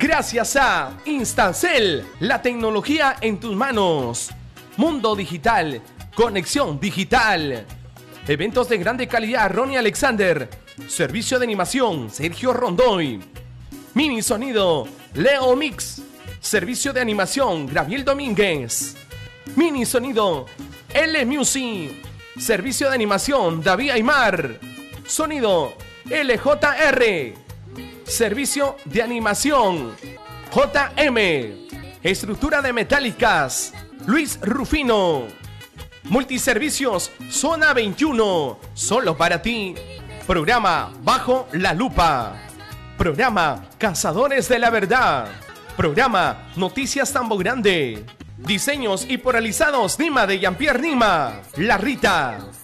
Gracias a Instancel, la tecnología en tus manos. Mundo Digital, conexión digital. Eventos de grande calidad, Ronnie Alexander. Servicio de animación, Sergio Rondoy. Mini sonido, Leo Mix. Servicio de animación, Gabriel Domínguez. Mini sonido, L Music. Servicio de animación, David Aymar. Sonido, LJR. Servicio de animación, JM. Estructura de metálicas, Luis Rufino. Multiservicios, Zona 21. Solo para ti. Programa Bajo la Lupa. Programa Cazadores de la Verdad. Programa Noticias Tambo Grande. Diseños y poralizados Nima de Jean-Pierre Nima. La Rita.